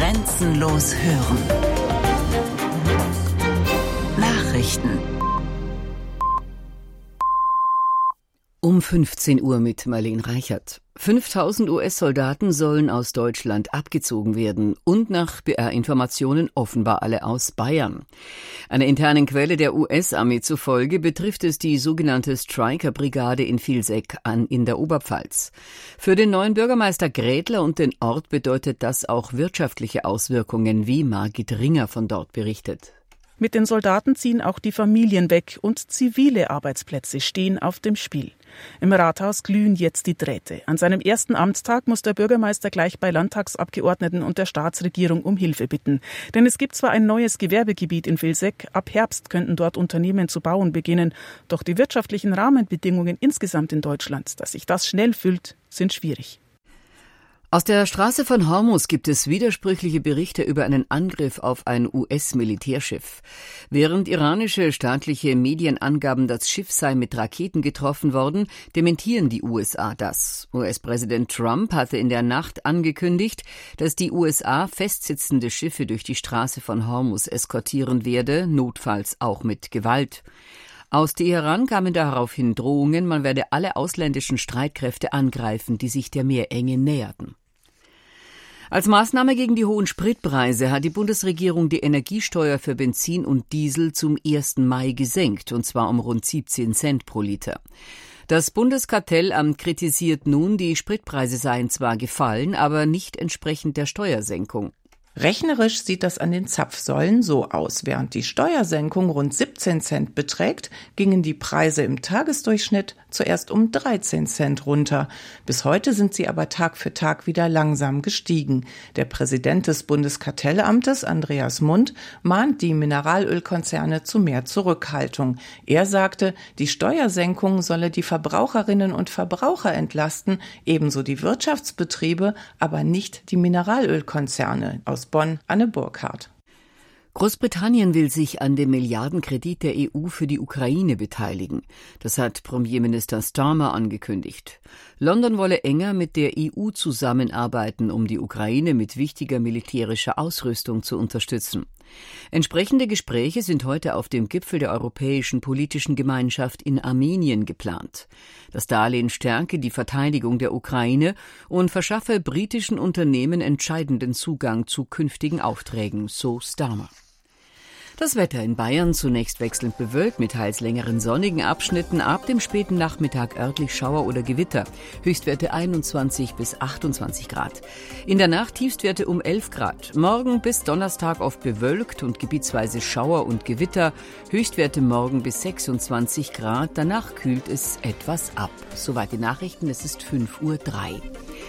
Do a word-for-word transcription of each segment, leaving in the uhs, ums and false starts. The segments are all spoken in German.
Grenzenlos hören. Nachrichten. Um fünfzehn Uhr mit Marlene Reichert. fünftausend U S-Soldaten sollen aus Deutschland abgezogen werden und nach B R-Informationen offenbar alle aus Bayern. Einer internen Quelle der U S-Armee zufolge betrifft es die sogenannte Stryker-Brigade in Vilseck an in der Oberpfalz. Für den neuen Bürgermeister Grätler und den Ort bedeutet das auch wirtschaftliche Auswirkungen, wie Margit Ringer von dort berichtet. Mit den Soldaten ziehen auch die Familien weg und zivile Arbeitsplätze stehen auf dem Spiel. Im Rathaus glühen jetzt die Drähte. An seinem ersten Amtstag muss der Bürgermeister gleich bei Landtagsabgeordneten und der Staatsregierung um Hilfe bitten. Denn es gibt zwar ein neues Gewerbegebiet in Vilseck, ab Herbst könnten dort Unternehmen zu bauen beginnen, doch die wirtschaftlichen Rahmenbedingungen insgesamt in Deutschland, dass sich das schnell füllt, sind schwierig. Aus der Straße von Hormuz gibt es widersprüchliche Berichte über einen Angriff auf ein U S-Militärschiff. Während iranische staatliche Medien angaben, das Schiff sei mit Raketen getroffen worden, dementieren die U S A das. U S-Präsident Trump hatte in der Nacht angekündigt, dass die U S A festsitzende Schiffe durch die Straße von Hormuz eskortieren werde, notfalls auch mit Gewalt. Aus Teheran kamen daraufhin Drohungen, man werde alle ausländischen Streitkräfte angreifen, die sich der Meerenge näherten. Als Maßnahme gegen die hohen Spritpreise hat die Bundesregierung die Energiesteuer für Benzin und Diesel zum ersten Mai gesenkt, und zwar um rund siebzehn Cent pro Liter. Das Bundeskartellamt kritisiert nun, die Spritpreise seien zwar gefallen, aber nicht entsprechend der Steuersenkung. Rechnerisch sieht das an den Zapfsäulen so aus. Während die Steuersenkung rund siebzehn Cent beträgt, gingen die Preise im Tagesdurchschnitt zuerst um dreizehn Cent runter. Bis heute sind sie aber Tag für Tag wieder langsam gestiegen. Der Präsident des Bundeskartellamtes, Andreas Mund, mahnt die Mineralölkonzerne zu mehr Zurückhaltung. Er sagte, die Steuersenkung solle die Verbraucherinnen und Verbraucher entlasten, ebenso die Wirtschaftsbetriebe, aber nicht die Mineralölkonzerne. Aus Bonn, Anne Burkhardt. Großbritannien will sich an dem Milliardenkredit der E U für die Ukraine beteiligen. Das hat Premierminister Starmer angekündigt. London wolle enger mit der E U zusammenarbeiten, um die Ukraine mit wichtiger militärischer Ausrüstung zu unterstützen. Entsprechende Gespräche sind heute auf dem Gipfel der Europäischen Politischen Gemeinschaft in Armenien geplant. Das Darlehen stärke die Verteidigung der Ukraine und verschaffe britischen Unternehmen entscheidenden Zugang zu künftigen Aufträgen, so Starmer. Das Wetter in Bayern zunächst wechselnd bewölkt mit teils längeren sonnigen Abschnitten, ab dem späten Nachmittag örtlich Schauer oder Gewitter. Höchstwerte einundzwanzig bis achtundzwanzig Grad. In der Nacht Tiefstwerte um elf Grad. Morgen bis Donnerstag oft bewölkt und gebietsweise Schauer und Gewitter. Höchstwerte morgen bis sechsundzwanzig Grad. Danach kühlt es etwas ab. Soweit die Nachrichten, es ist fünf Uhr drei.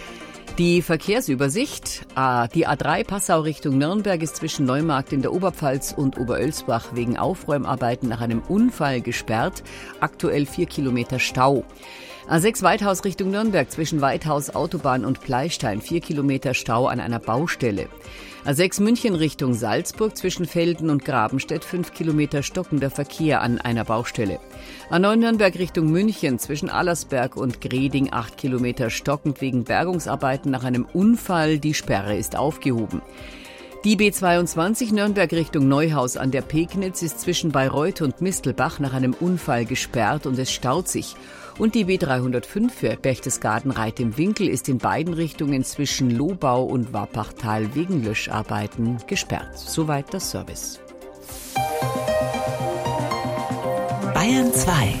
Die Verkehrsübersicht. Die A drei Passau Richtung Nürnberg ist zwischen Neumarkt in der Oberpfalz und Oberölsbach wegen Aufräumarbeiten nach einem Unfall gesperrt. Aktuell vier Kilometer Stau. A sechs Weithaus Richtung Nürnberg zwischen Weithaus Autobahn und Pleistein vier Kilometer Stau an einer Baustelle. A sechs München Richtung Salzburg zwischen Velden und Grabenstedt fünf Kilometer stockender Verkehr an einer Baustelle. A neun Nürnberg Richtung München zwischen Allersberg und Greding acht Kilometer stockend wegen Bergungsarbeiten nach einem Unfall. Die Sperre ist aufgehoben. Die B zweiundzwanzig Nürnberg Richtung Neuhaus an der Pegnitz ist zwischen Bayreuth und Mistelbach nach einem Unfall gesperrt und es staut sich. Und die B dreihundertfünf für Berchtesgaden-Reit im Winkel ist in beiden Richtungen zwischen Lobau und Wappachtal wegen Löscharbeiten gesperrt. Soweit das Service. Bayern zwei.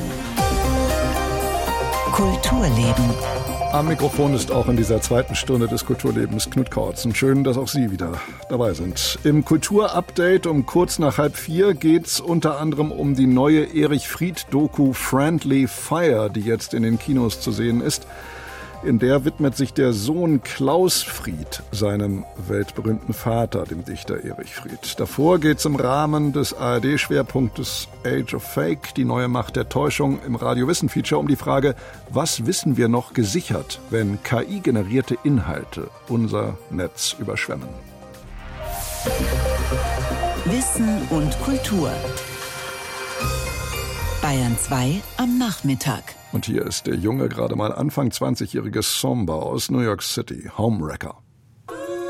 Kulturleben. Am Mikrofon ist auch in dieser zweiten Stunde des Kulturlebens Knut Kautzen. Schön, dass auch Sie wieder dabei sind. Im Kulturupdate um kurz nach halb vier geht's unter anderem um die neue Erich-Fried-Doku Friendly Fire, die jetzt in den Kinos zu sehen ist. In der widmet sich der Sohn Klaus Fried seinem weltberühmten Vater, dem Dichter Erich Fried. Davor geht's im Rahmen des A R D-Schwerpunktes Age of Fake, die neue Macht der Täuschung im Radio-Wissen-Feature, um die Frage, was wissen wir noch gesichert, wenn K I-generierte Inhalte unser Netz überschwemmen? Wissen und Kultur. Bayern zwei am Nachmittag. Und hier ist der junge, gerade mal Anfang zwanzigjährige Somba aus New York City, Homewrecker.